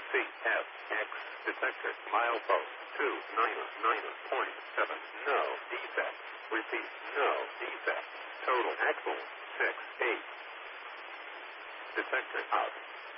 CFX detector milepost 299.7. No defect. Repeat, no defect. Total axle 6-8. Detector out.